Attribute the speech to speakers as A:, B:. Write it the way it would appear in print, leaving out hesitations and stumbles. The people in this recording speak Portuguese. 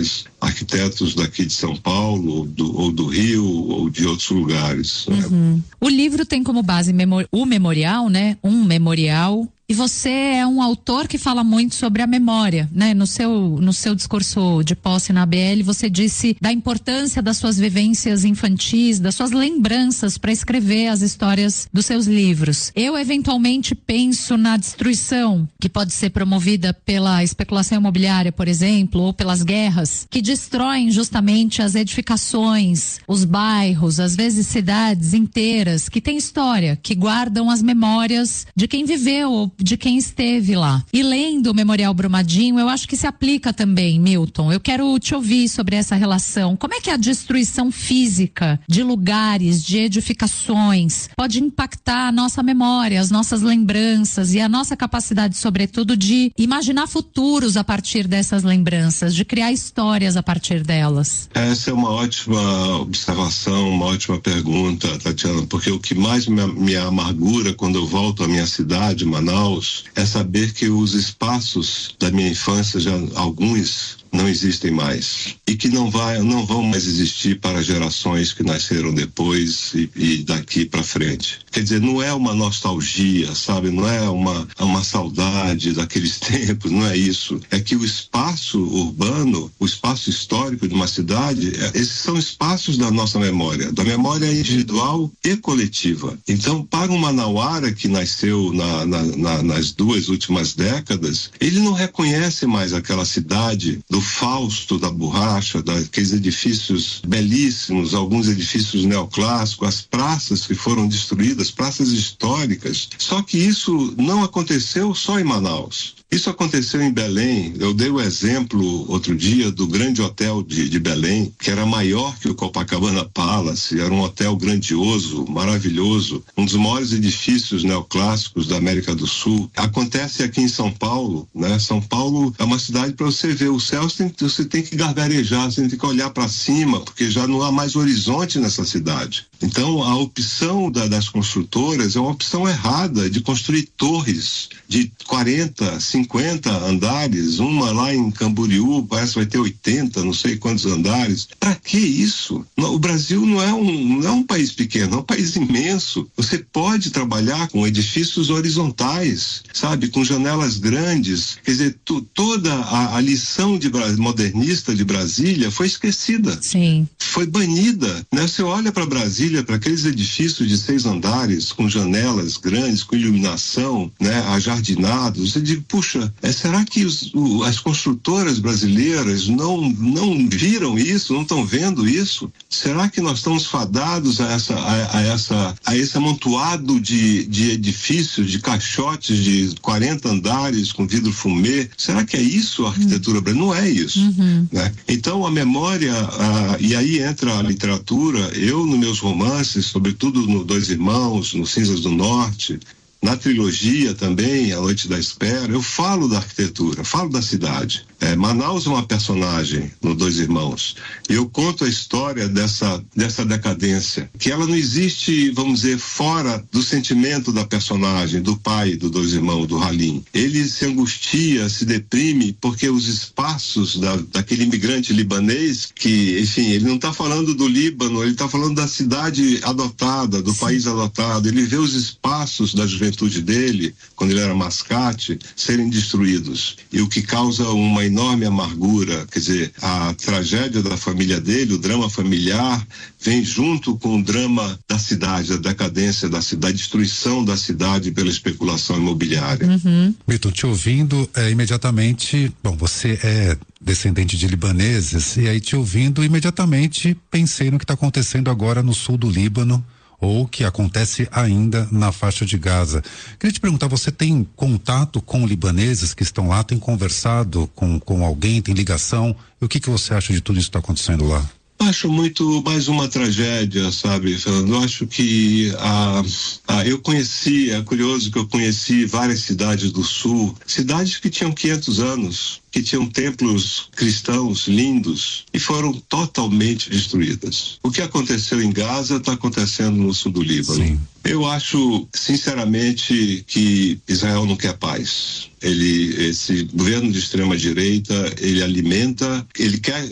A: mas arquitetos daqui de São Paulo, ou do Rio, ou de outros lugares.
B: Né? O livro tem como base o memorial, né? Um memorial. E você é um autor que fala muito sobre a memória, né? No seu discurso de posse na ABL, você disse da importância das suas vivências infantis, das suas lembranças para escrever as histórias dos seus livros. Eu, eventualmente, penso na destruição que pode ser promovida pela especulação imobiliária, por exemplo, ou pelas guerras, que destroem justamente as edificações, os bairros, às vezes cidades inteiras, que têm história, que guardam as memórias de quem viveu, de quem esteve lá. E lendo o Memorial Brumadinho, eu acho que se aplica também, Milton. Eu quero te ouvir sobre essa relação. Como é que a destruição física de lugares, de edificações, pode impactar a nossa memória, as nossas lembranças e a nossa capacidade, sobretudo, de imaginar futuros a partir dessas lembranças, de criar histórias a partir delas?
A: Essa é uma ótima observação, uma ótima pergunta, Tatiana, porque o que mais me amargura quando eu volto à minha cidade, Manaus, é saber que os espaços da minha infância, já alguns não existem mais e que não vão mais existir para gerações que nasceram depois e daqui para frente. Quer dizer, não é uma nostalgia, sabe? Não é uma saudade daqueles tempos, não é isso. É que o espaço urbano, o espaço histórico de uma cidade, esses são espaços da nossa memória, da memória individual e coletiva. Então, para um manauara que nasceu nas 2 últimas décadas, ele não reconhece mais aquela cidade do Fausto, da borracha, daqueles edifícios belíssimos, alguns edifícios neoclássicos, as praças que foram destruídas, praças históricas. Só que isso não aconteceu só em Manaus. Isso aconteceu em Belém. Eu dei o exemplo outro dia do grande hotel de Belém, que era maior que o Copacabana Palace, era um hotel grandioso, maravilhoso, um dos maiores edifícios neoclássicos da América do Sul. Acontece aqui em São Paulo, né? São Paulo é uma cidade para você ver o céu, você tem que gargarejar, você tem que olhar para cima, porque já não há mais horizonte nessa cidade. Então, a opção das construtoras é uma opção errada de construir torres de 40, 50 andares, uma lá em Camboriú, parece que vai ter 80, não sei quantos andares. Para que isso? O Brasil não é um país pequeno, é um país imenso. Você pode trabalhar com edifícios horizontais, sabe? Com janelas grandes. Quer dizer, toda a lição modernista de Brasília foi esquecida.
B: Sim.
A: Foi banida, né? Você olha para Brasília, para aqueles edifícios de 6 andares, com janelas grandes, com iluminação, né? Ajardinados, você diz, puxa, será que as construtoras brasileiras não viram isso, não estão vendo isso? Será que nós estamos fadados a esse amontoado de edifícios, de caixotes de 40 andares com vidro fumê? Será que é isso a arquitetura brasileira? Não é isso. Né? Então a memória, e aí entra a literatura. Eu, nos meus romances, sobretudo no Dois Irmãos, no Cinzas do Norte, na trilogia também, A Noite da Espera, eu falo da arquitetura, falo da cidade. Manaus é uma personagem no Dois Irmãos. E eu conto a história dessa decadência, que ela não existe, vamos dizer, fora do sentimento da personagem, do pai do Dois Irmãos, do Halim. Ele se angustia, se deprime, porque os espaços daquele imigrante libanês, que, enfim, ele não está falando do Líbano, ele está falando da cidade adotada, do país adotado. Ele vê os espaços da juventude dele, quando ele era mascate, serem destruídos. E o que causa uma enorme amargura, quer dizer, a tragédia da família dele, o drama familiar, vem junto com o drama da cidade, da decadência da cidade, da destruição da cidade pela especulação imobiliária.
C: Milton, te ouvindo, imediatamente, bom, você é descendente de libaneses, e aí te ouvindo, imediatamente pensei no que está acontecendo agora no sul do Líbano, ou que acontece ainda na faixa de Gaza. Queria te perguntar, você tem contato com libaneses que estão lá, tem conversado com alguém, tem ligação? E o que você acha de tudo isso que está acontecendo lá?
A: Acho muito mais uma tragédia, sabe, Fernando? Eu acho que eu conheci, é curioso que eu conheci várias cidades do sul, cidades que tinham 500 anos, que tinham templos cristãos lindos e foram totalmente destruídas. O que aconteceu em Gaza está acontecendo no sul do Líbano.
C: Sim.
A: Eu acho, sinceramente, que Israel não quer paz. Esse governo de extrema direita, ele quer